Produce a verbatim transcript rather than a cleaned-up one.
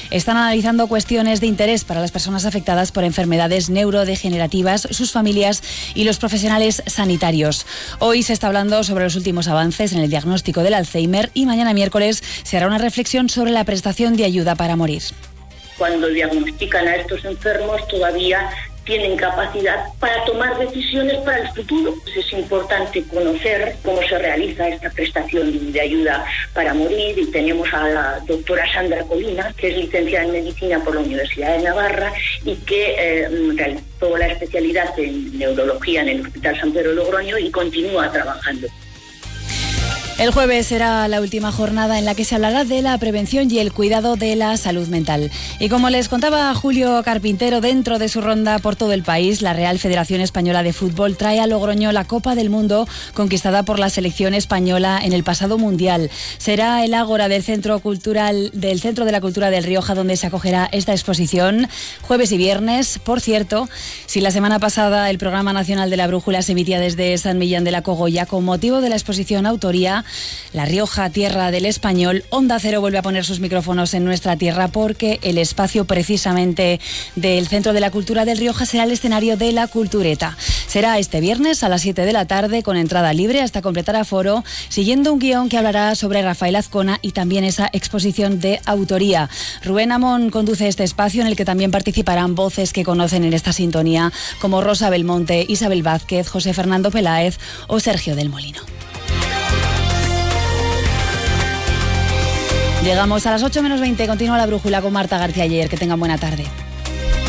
están analizando cuestiones de interés para las personas afectadas por enfermedades neurodegenerativas, sus familias y los profesionales sanitarios. Hoy se está hablando sobre los últimos avances en el diagnóstico del Alzheimer y mañana miércoles se hará una reflexión sobre la prestación de ayuda para morir. Cuando diagnostican a estos enfermos todavía tienen capacidad para tomar decisiones para el futuro. Es importante conocer cómo se realiza esta prestación de ayuda para morir y tenemos a la doctora Sandra Colina, que es licenciada en Medicina por la Universidad de Navarra y que eh, realizó la especialidad en Neurología en el Hospital San Pedro de Logroño y continúa trabajando. El jueves será la última jornada en la que se hablará de la prevención y el cuidado de la salud mental. Y como les contaba Julio Carpintero, dentro de su ronda por todo el país, la Real Federación Española de Fútbol trae a Logroño la Copa del Mundo conquistada por la selección española en el pasado Mundial. Será el ágora del Centro Cultural del Centro de la Cultura del Rioja donde se acogerá esta exposición jueves y viernes. Por cierto, si la semana pasada el Programa Nacional de la Brújula se emitía desde San Millán de la Cogolla con motivo de la exposición Autoría, La Rioja, tierra del español, Onda Cero vuelve a poner sus micrófonos en nuestra tierra porque el espacio precisamente del Centro de la Cultura del Rioja será el escenario de la Cultureta. Será este viernes a las siete de la tarde con entrada libre hasta completar aforo, siguiendo un guión que hablará sobre Rafael Azcona y también esa exposición de autoría. Rubén Amón conduce este espacio en el que también participarán voces que conocen en esta sintonía como Rosa Belmonte, Isabel Vázquez, José Fernando Peláez o Sergio del Molino. Llegamos a las ocho menos veinte. Continúa la brújula con Marta García Ayer. Que tengan buena tarde.